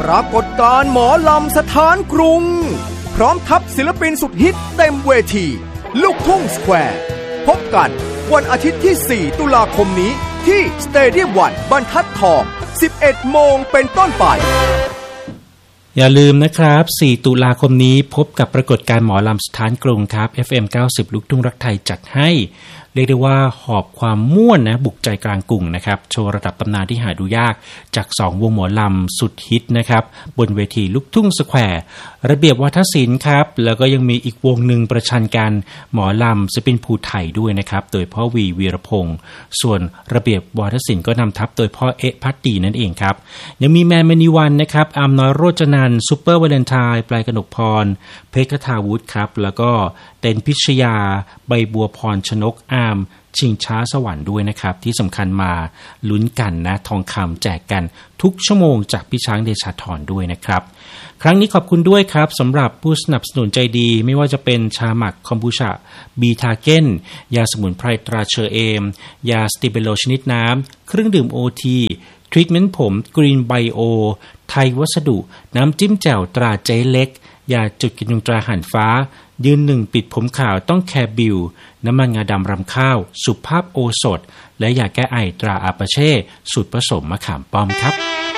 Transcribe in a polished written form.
รากฏการณ์หมอลำสถานกรุงพร้อมทัพศิลปินสุดฮิตเต็มเวทีลูกทุ่งสแควร์พบกันวันอาทิตย์ที่ 4 ตุลาคมนี้ที่สเตเดียมวันบรรทัดทอง 11 โมงเป็นต้นไปอย่าลืมนะครับ4 ตุลาคมนี้พบกับปรากฏการณ์หมอลำสถานกรุงครับ FM 90 ลูกทุ่งรักไทยจัดให้เรียกได้ว่าหอบความม่วนนะบุกใจกลางกรุงนะครับโชว์ระดับตำนานที่หาดูยากจาก2วงหมอลำสุดฮิตนะครับบนเวทีลูกทุ่งสแควร์ระเบียบวัฒนศิลป์ครับแล้วก็ยังมีอีกวงหนึ่งประชันกันหมอลำจะเป็นภูไทยด้วยนะครับโดยพ่อวีรพงศ์ส่วนระเบียบวัฒนศิลป์ก็นำทัพโดยพ่อเอ๊ะพัตตีนั่นเองครับยังมีแมนมณีวันนะครับอามน้อยโรจนันท์ซุปเปอร์วาเลนไทน์ปลายกนกพรเพชรคทาวุฒิครับแล้วก็เต็นพิชยาใบบัวพรชนกอามชิงช้าสวรรค์ด้วยนะครับที่สำคัญมาลุ้นกันนะทองคำแจกกันทุกชั่วโมงจากพี่ช้างเดชาธรด้วยนะครับครั้งนี้ขอบคุณด้วยครับสำหรับผู้สนับสนุนใจดีไม่ว่าจะเป็นชาหมักคอมบูชาบีทาเก้นยาสมุนไพรตราเชอเอมยาสติเบโลชนิดน้ำเครื่องดื่มโอทีทรีทเมนต์ผมกรีนไบโอไทยวัสดุน้ำจิ้มแจ่วตราเจ๊เล็กยาจุดกินยุงตราหันฟ้ายืนหนึ่งปิดผมขาวต้องแคร์บิลน้ำมันงาดำรำข้าวสุภาพโอสถและยาแก้ไอตราอาปาเช่สูตรผสมมะขามป้อมครับ